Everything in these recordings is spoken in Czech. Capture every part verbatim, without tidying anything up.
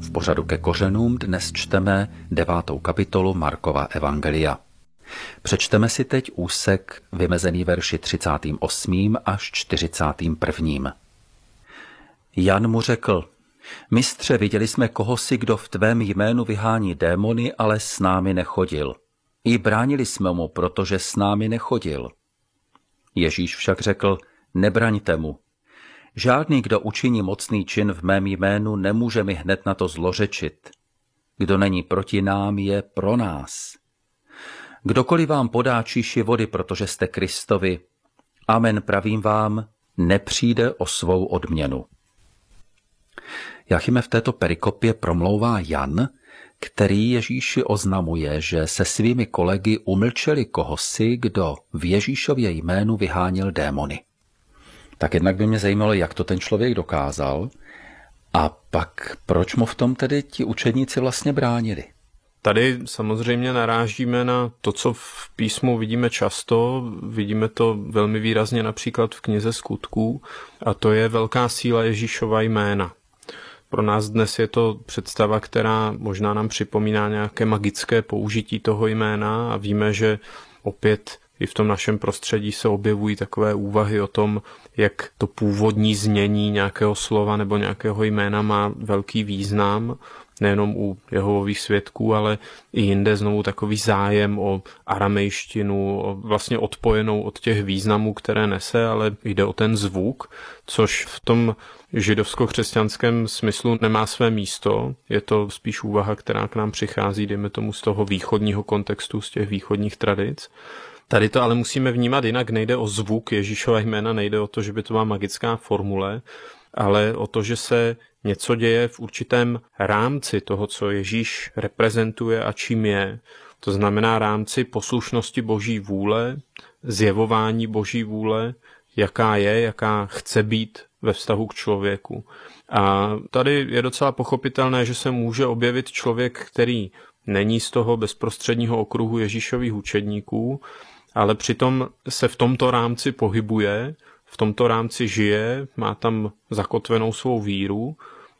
V pořadu Ke kořenům dnes čteme devátou kapitolu Markova evangelia. Přečteme si teď úsek vymezený verši třicátým osmým až čtyřicátým prvním. Jan mu řekl: Mistře, viděli jsme kohosi, kdo v tvém jménu vyhání démony, ale s námi nechodil. I bránili jsme mu, protože s námi nechodil. Ježíš však řekl: Nebraňte mu. Žádný, kdo učiní mocný čin v mém jménu, nemůže mi hned na to zlořečit. Kdo není proti nám, je pro nás. Kdokoliv vám podá číši vody, protože jste Kristovi, amen pravím vám, nepřijde o svou odměnu. Jáchyme, v této perikopě promlouvá Jan, který Ježíši oznamuje, že se svými kolegy umlčeli kohosi, kdo v Ježíšově jménu vyháněl démony. Tak jednak by mě zajímalo, jak to ten člověk dokázal, a pak proč mu v tom tedy ti učedníci vlastně bránili. Tady samozřejmě narážíme na to, co v písmu vidíme často, vidíme to velmi výrazně například v knize Skutků, a to je velká síla Ježíšova jména. Pro nás dnes je to představa, která možná nám připomíná nějaké magické použití toho jména, a víme, že opět i v tom našem prostředí se objevují takové úvahy o tom, jak to původní znění nějakého slova nebo nějakého jména má velký význam, nejenom u Jehovových svědků, ale i jinde znovu takový zájem o aramejštinu, o vlastně odpojenou od těch významů, které nese, ale jde o ten zvuk, což v tom židovsko-křesťanském smyslu nemá své místo. Je to spíš úvaha, která k nám přichází, dejme tomu, z toho východního kontextu, z těch východních tradic. Tady to ale musíme vnímat jinak, nejde o zvuk Ježíšova jména, nejde o to, že by to byla magická formule, ale o to, že se něco děje v určitém rámci toho, co Ježíš reprezentuje a čím je. To znamená rámci poslušnosti Boží vůle, zjevování Boží vůle, jaká je, jaká chce být ve vztahu k člověku. A tady je docela pochopitelné, že se může objevit člověk, který není z toho bezprostředního okruhu Ježíšových učedníků, ale přitom se v tomto rámci pohybuje, v tomto rámci žije, má tam zakotvenou svou víru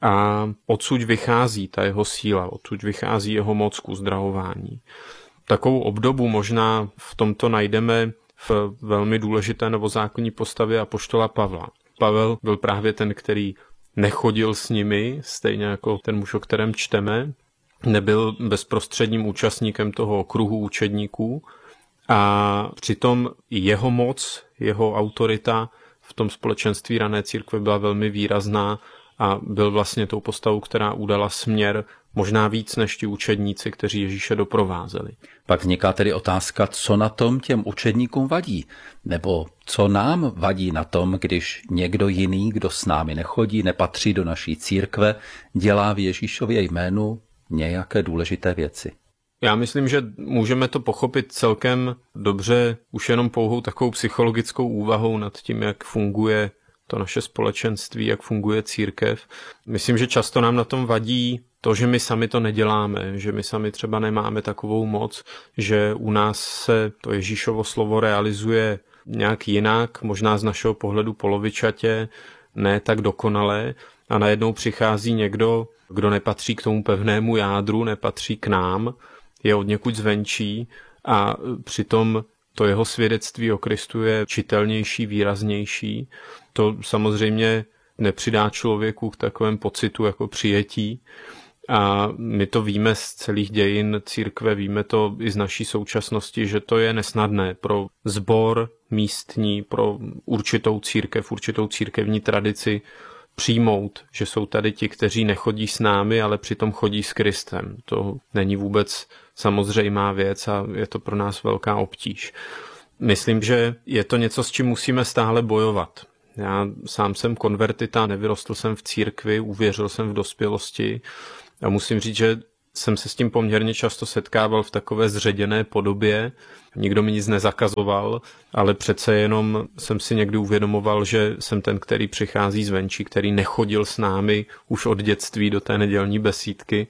a odsud vychází ta jeho síla, odsud vychází jeho moc k uzdravování. Takovou obdobu možná v tomto najdeme v velmi důležité novozákonní postavě apoštola Pavla. Pavel byl právě ten, který nechodil s nimi, stejně jako ten muž, o kterém čteme, nebyl bezprostředním účastníkem toho okruhu učedníků, a přitom jeho moc, jeho autorita v tom společenství rané církve byla velmi výrazná a byl vlastně tou postavou, která udala směr možná víc než ti učedníci, kteří Ježíše doprovázeli. Pak vzniká tedy otázka, co na tom těm učedníkům vadí, nebo co nám vadí na tom, když někdo jiný, kdo s námi nechodí, nepatří do naší církve, dělá v Ježíšově jménu nějaké důležité věci. Já myslím, že můžeme to pochopit celkem dobře už jenom pouhou takovou psychologickou úvahou nad tím, jak funguje to naše společenství, jak funguje církev. Myslím, že často nám na tom vadí to, že my sami to neděláme, že my sami třeba nemáme takovou moc, že u nás se to Ježíšovo slovo realizuje nějak jinak, možná z našeho pohledu polovičatě, ne tak dokonale, a najednou přichází někdo, kdo nepatří k tomu pevnému jádru, nepatří k nám, je od někud zvenčí, a přitom to jeho svědectví o Kristu je čitelnější, výraznější. To samozřejmě nepřidá člověku k takovém pocitu jako přijetí. A my to víme z celých dějin církve, víme to i z naší současnosti, že to je nesnadné pro sbor místní, pro určitou církev, určitou církevní tradici přijmout, že jsou tady ti, kteří nechodí s námi, ale přitom chodí s Kristem. To není vůbec samozřejmá věc a je to pro nás velká obtíž. Myslím, že je to něco, s čím musíme stále bojovat. Já sám jsem konvertita, nevyrostl jsem v církvi, uvěřil jsem v dospělosti a musím říct, že jsem se s tím poměrně často setkával v takové zředěné podobě. Nikdo mi nic nezakazoval, ale přece jenom jsem si někdy uvědomoval, že jsem ten, který přichází zvenčí, který nechodil s námi už od dětství do té nedělní besídky.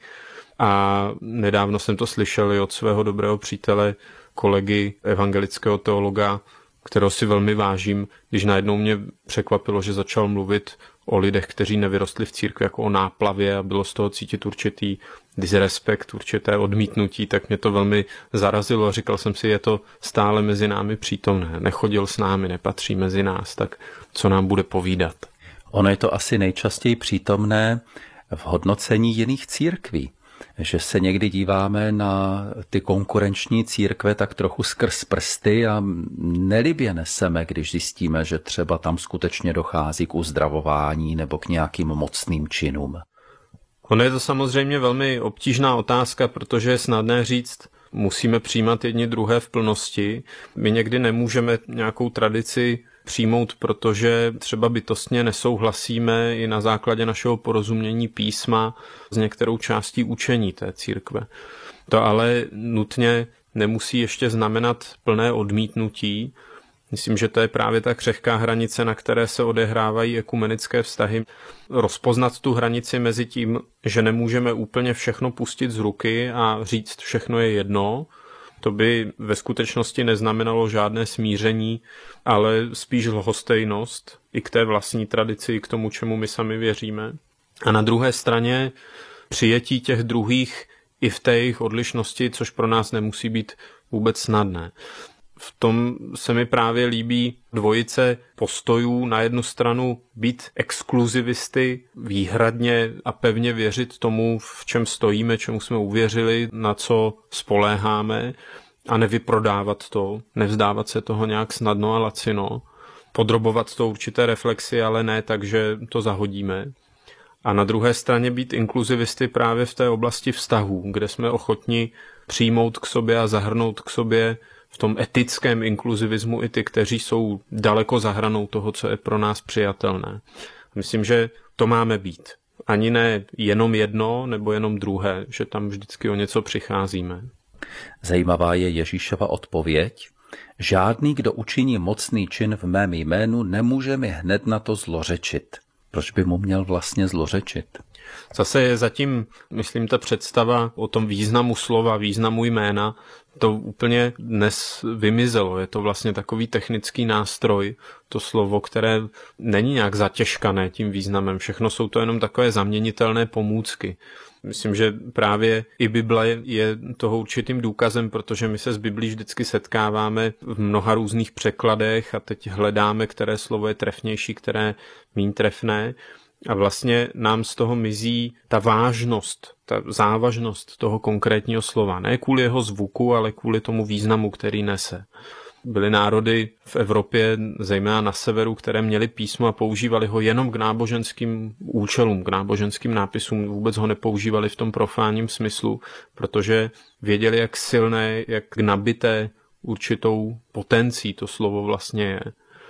A nedávno jsem to slyšel i od svého dobrého přítele, kolegy, evangelického teologa, kterého si velmi vážím, když najednou mě překvapilo, že začal mluvit o lidech, kteří nevyrostli v církvi, jako o náplavě a bylo z toho cítit určitý disrespekt, určité odmítnutí, tak mě to velmi zarazilo. Říkal jsem si, je to stále mezi námi přítomné. Nechodil s námi, nepatří mezi nás, tak co nám bude povídat? Ono je to asi nejčastěji přítomné v hodnocení jiných církví, že se někdy díváme na ty konkurenční církve tak trochu skrz prsty a nelibě neseme, když zjistíme, že třeba tam skutečně dochází k uzdravování nebo k nějakým mocným činům. Ono je to samozřejmě velmi obtížná otázka, protože je snadné říct, musíme přijímat jedni druhé v plnosti. My někdy nemůžeme nějakou tradici přijmout, protože třeba bytostně nesouhlasíme i na základě našeho porozumění písma s některou částí učení té církve. To ale nutně nemusí ještě znamenat plné odmítnutí. Myslím, že to je právě ta křehká hranice, na které se odehrávají ekumenické vztahy. Rozpoznat tu hranici mezi tím, že nemůžeme úplně všechno pustit z ruky a říct, všechno je jedno. To by ve skutečnosti neznamenalo žádné smíření, ale spíš lhostejnost i k té vlastní tradici, i k tomu, čemu my sami věříme. A na druhé straně přijetí těch druhých i v té jejich odlišnosti, což pro nás nemusí být vůbec snadné. V tom se mi právě líbí dvojice postojů. Na jednu stranu být exkluzivisty, výhradně a pevně věřit tomu, v čem stojíme, čemu jsme uvěřili, na co spoléháme a nevyprodávat to, nevzdávat se toho nějak snadno a lacino, podrobovat to určité reflexi, ale ne tak, že to zahodíme. A na druhé straně být inkluzivisty právě v té oblasti vztahů, kde jsme ochotni přijmout k sobě a zahrnout k sobě v tom etickém inkluzivismu i ty, kteří jsou daleko za hranou toho, co je pro nás přijatelné. Myslím, že to máme být. Ani ne jenom jedno nebo jenom druhé, že tam vždycky o něco přicházíme. Zajímavá je Ježíšova odpověď. Žádný, kdo učiní mocný čin v mém jménu, nemůže mi hned na to zlořečit. Proč by mu měl vlastně zlořečit? Zase je zatím, myslím, ta představa o tom významu slova, významu jména, to úplně dnes vymizelo. Je to vlastně takový technický nástroj, to slovo, které není nějak zatěžkané tím významem. Všechno jsou to jenom takové zaměnitelné pomůcky. Myslím, že právě i Bible je toho určitým důkazem, protože my se s Biblí vždycky setkáváme v mnoha různých překladech a teď hledáme, které slovo je trefnější, které míň trefné. A vlastně nám z toho mizí ta vážnost, ta závažnost toho konkrétního slova. Ne kvůli jeho zvuku, ale kvůli tomu významu, který nese. Byly národy v Evropě, zejména na severu, které měly písmo a používali ho jenom k náboženským účelům, k náboženským nápisům. Vůbec ho nepoužívali v tom profánním smyslu, protože věděli, jak silné, jak nabité určitou potencí to slovo vlastně je.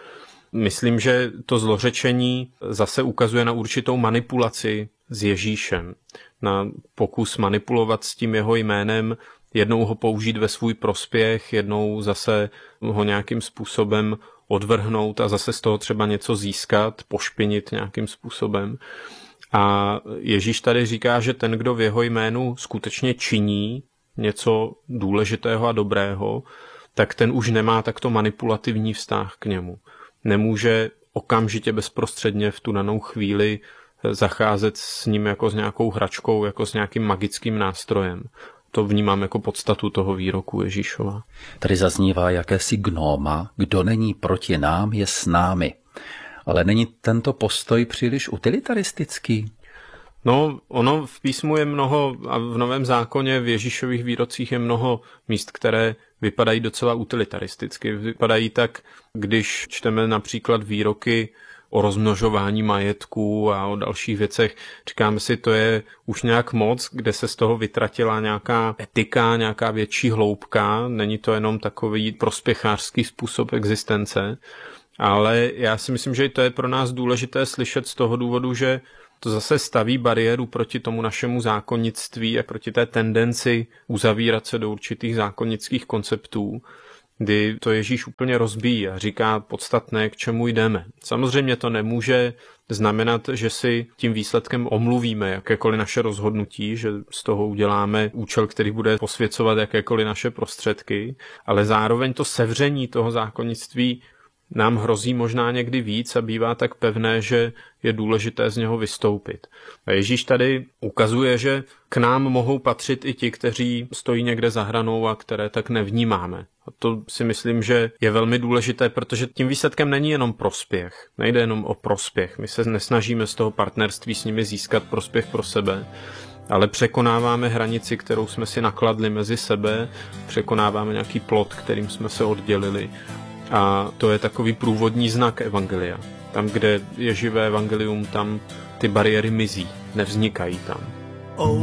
Myslím, že to zlořečení zase ukazuje na určitou manipulaci s Ježíšem, na pokus manipulovat s tím jeho jménem, jednou ho použít ve svůj prospěch, jednou zase ho nějakým způsobem odvrhnout a zase z toho třeba něco získat, pošpinit nějakým způsobem. A Ježíš tady říká, že ten, kdo v jeho jménu skutečně činí něco důležitého a dobrého, tak ten už nemá takto manipulativní vztah k němu. Nemůže okamžitě bezprostředně v tu danou chvíli zacházet s ním jako s nějakou hračkou, jako s nějakým magickým nástrojem. To vnímám jako podstatu toho výroku Ježíšova. Tady zaznívá jakési gnóma, kdo není proti nám, je s námi. Ale není tento postoj příliš utilitaristický? No, ono v písmu je mnoho, a v Novém zákoně v Ježíšových výrocích je mnoho míst, které vypadají docela utilitaristicky. Vypadají tak, když čteme například výroky o rozmnožování majetků a o dalších věcech. Říkáme si, to je už nějak moc, kde se z toho vytratila nějaká etika, nějaká větší hloubka. Není to jenom takový prospěchářský způsob existence. Ale já si myslím, že to je pro nás důležité slyšet z toho důvodu, že to zase staví bariéru proti tomu našemu zákonnictví a proti té tendenci uzavírat se do určitých zákonnických konceptů, kdy to Ježíš úplně rozbíjí a říká podstatné, k čemu jdeme. Samozřejmě to nemůže znamenat, že si tím výsledkem omluvíme jakékoliv naše rozhodnutí, že z toho uděláme účel, který bude posvěcovat jakékoliv naše prostředky, ale zároveň to sevření toho zákonnictví nám hrozí možná někdy víc a bývá tak pevné, že je důležité z něho vystoupit. A Ježíš tady ukazuje, že k nám mohou patřit i ti, kteří stojí někde za hranou a které tak nevnímáme. A to si myslím, že je velmi důležité, protože tím výsledkem není jenom prospěch. Nejde jenom o prospěch. My se nesnažíme z toho partnerství s nimi získat prospěch pro sebe, ale překonáváme hranici, kterou jsme si nakladli mezi sebe, překonáváme nějaký plot, kterým jsme se oddělili. A to je takový průvodní znak evangelia. Tam, kde je živé evangelium, tam ty bariéry mizí, nevznikají tam.